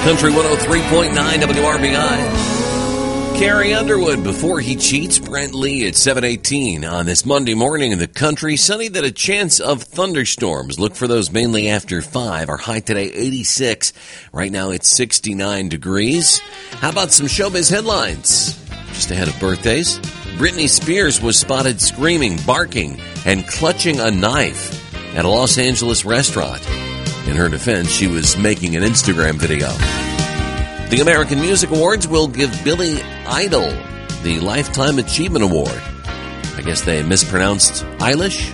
Country 103.9 WRBI. Carrie Underwood before he cheats. Brent Lee at 7:18 on this Monday morning in the country. Sunny, that a chance of thunderstorms. Look for those mainly after 5. Our high today 86. Right now it's 69 degrees. How about some showbiz headlines? Just ahead of birthdays. Britney Spears was spotted screaming, barking, and clutching a knife at a Los Angeles restaurant. In her defense, she was making an Instagram video. The American Music Awards will give Billy Idol the Lifetime Achievement Award. I guess they mispronounced Eilish.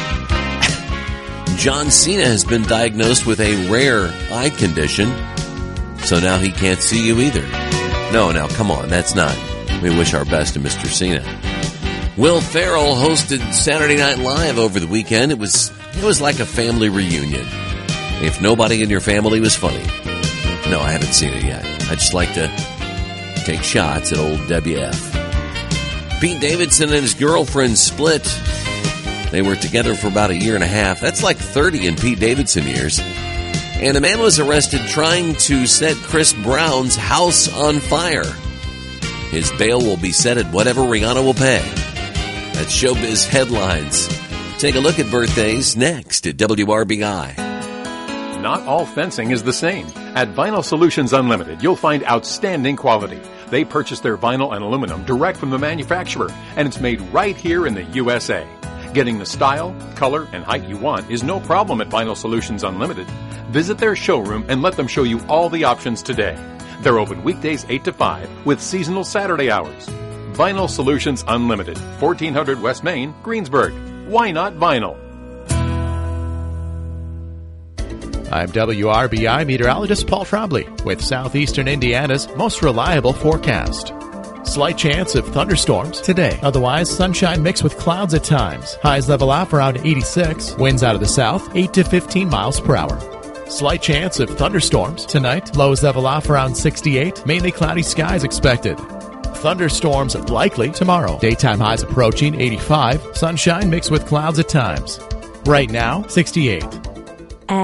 John Cena has been diagnosed with a rare eye condition, so now he can't see you either. No, come on, that's not. We wish our best to Mr. Cena. Will Ferrell hosted Saturday Night Live over the weekend. It was like a family reunion. If nobody in your family was funny. No, I haven't seen it yet. I just like to take shots at old WF. Pete Davidson and his girlfriend split. They were together for about a year and a half. That's like 30 in Pete Davidson years. And a man was arrested trying to set Chris Brown's house on fire. His bail will be set at whatever Rihanna will pay. That's Showbiz Headlines. Take a look at birthdays next at WRBI. Not all fencing is the same. At Vinyl Solutions Unlimited, you'll find outstanding quality. They purchase their vinyl and aluminum direct from the manufacturer, and it's made right here in the USA. Getting the style, color, and height you want is no problem at Vinyl Solutions Unlimited. Visit their showroom and let them show you all the options today. They're open weekdays 8 to 5 with seasonal Saturday hours. Vinyl Solutions Unlimited, 1400 West Main, Greensburg. Why not vinyl? I'm WRBI meteorologist Paul Trombley with Southeastern Indiana's most reliable forecast. Slight chance of thunderstorms today. Otherwise, sunshine mixed with clouds at times. Highs level off around 86. Winds out of the south, 8 to 15 miles per hour. Slight chance of thunderstorms tonight. Lows level off around 68. Mainly cloudy skies expected. Thunderstorms likely tomorrow. Daytime highs approaching 85. Sunshine mixed with clouds at times. Right now, 68.